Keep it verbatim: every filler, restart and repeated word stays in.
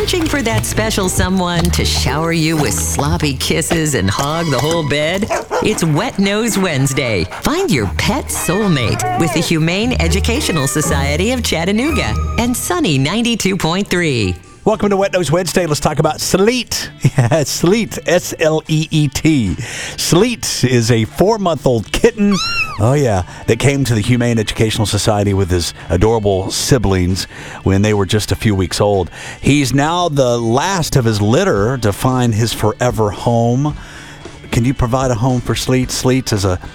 Searching for that special someone to shower you with sloppy kisses and hog the whole bed? It's Wet Nose Wednesday. Find your pet soulmate with the Humane Educational Society of Chattanooga and Sunny ninety-two point three. Welcome to Wet Nose Wednesday. Let's talk about Sleet. Yeah, Sleet, S L E E T. Sleet is a four-month-old kitten, oh yeah, that came to the Humane Educational Society with his adorable siblings when they were just a few weeks old. He's now the last of his litter to find his forever home. Can you provide a home for Sleet? Sleet is a